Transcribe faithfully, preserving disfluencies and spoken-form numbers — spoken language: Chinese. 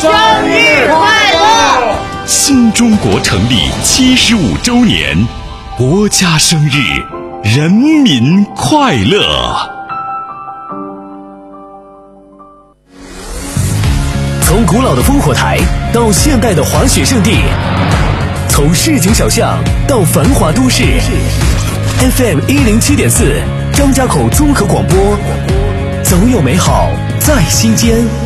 生日快乐！ 新中国成立七十五周年，国家生日，人民快乐。 从古老的烽火台到现代的滑雪圣地，从市井小巷到繁华都市 ，F M 一零七点四，张家口综合广播，总有美好在心间。